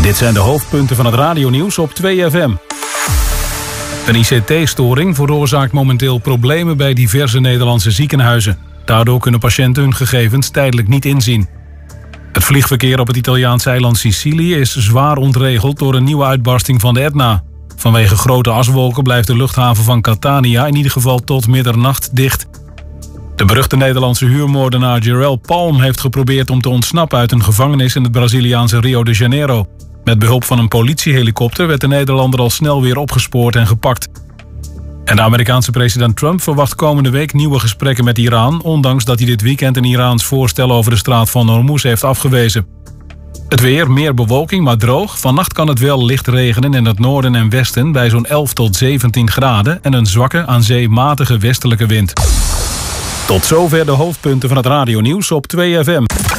Dit zijn de hoofdpunten van het radionieuws op 2FM. Een ICT-storing veroorzaakt momenteel problemen bij diverse Nederlandse ziekenhuizen. Daardoor kunnen patiënten hun gegevens tijdelijk niet inzien. Het vliegverkeer op het Italiaanse eiland Sicilië is zwaar ontregeld door een nieuwe uitbarsting van de Etna. Vanwege grote aswolken blijft de luchthaven van Catania in ieder geval tot middernacht dicht. De beruchte Nederlandse huurmoordenaar Jerelle Palm heeft geprobeerd om te ontsnappen uit een gevangenis in het Braziliaanse Rio de Janeiro. Met behulp van een politiehelikopter werd de Nederlander al snel weer opgespoord en gepakt. En de Amerikaanse president Trump verwacht komende week nieuwe gesprekken met Iran, ondanks dat hij dit weekend een Iraans voorstel over de straat van Hormuz heeft afgewezen. Het weer, meer bewolking, maar droog. Vannacht kan het wel licht regenen in het noorden en westen bij zo'n 11 tot 17 graden en een zwakke, aan zee matige westelijke wind. Tot zover de hoofdpunten van het radionieuws op 2FM.